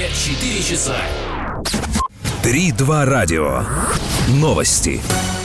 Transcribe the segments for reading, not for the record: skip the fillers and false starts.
Все 4 часа. 3-2 радио. Новости.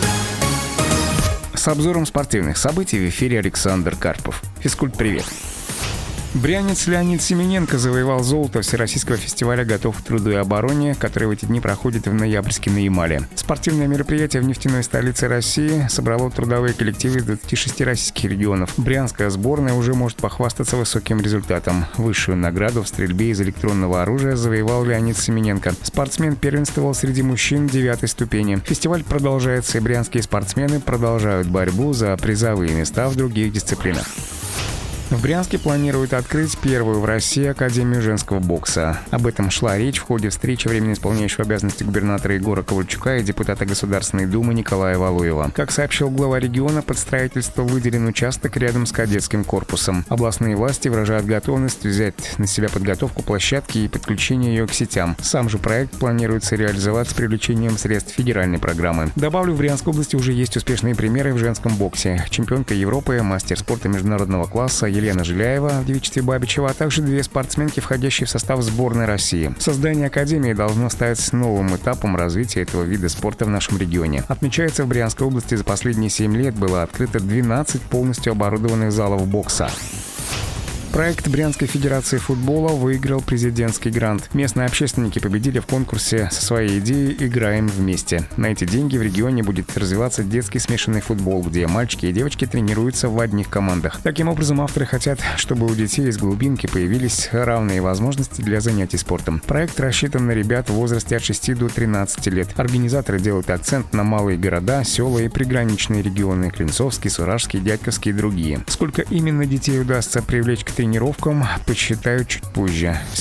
С обзором спортивных событий в эфире Александр Карпов. Физкульт-привет. Брянец Леонид Семененко завоевал золото Всероссийского фестиваля «Готов к труду и обороне», который в эти дни проходит в ноябрьске на Ямале. Спортивное мероприятие в нефтяной столице России собрало трудовые коллективы из 26 российских регионов. Брянская сборная уже может похвастаться высоким результатом. Высшую награду в стрельбе из электронного оружия завоевал Леонид Семененко. Спортсмен первенствовал среди мужчин 9-й ступени. Фестиваль продолжается, и брянские спортсмены продолжают борьбу за призовые места в других дисциплинах. В Брянске планируют открыть первую в России Академию женского бокса. Об этом шла речь в ходе встречи временно исполняющего обязанности губернатора Егора Ковальчука и депутата Государственной Думы Николая Валуева. Как сообщил глава региона, под строительство выделен участок рядом с кадетским корпусом. Областные власти выражают готовность взять на себя подготовку площадки и подключение ее к сетям. Сам же проект планируется реализовать с привлечением средств федеральной программы. Добавлю, в Брянской области уже есть успешные примеры в женском боксе. Чемпионка Европы, мастер спорта международного класса Елена Жиляева в девичестве Бабичева, а также 2 спортсменки, входящие в состав сборной России. Создание Академии должно стать новым этапом развития этого вида спорта в нашем регионе. Отмечается, в Брянской области за последние 7 лет было открыто 12 полностью оборудованных залов бокса. Проект Брянской Федерации футбола выиграл президентский грант. Местные общественники победили в конкурсе со своей идеей «Играем вместе». На эти деньги в регионе будет развиваться детский смешанный футбол, где мальчики и девочки тренируются в одних командах. Таким образом, авторы хотят, чтобы у детей из глубинки появились равные возможности для занятий спортом. Проект рассчитан на ребят в возрасте от 6 до 13 лет. Организаторы делают акцент на малые города, села и приграничные регионы – Клинцовский, Суражский, Дядьковский и другие. Сколько именно детей удастся привлечь к тренировкам, посчитают чуть позже.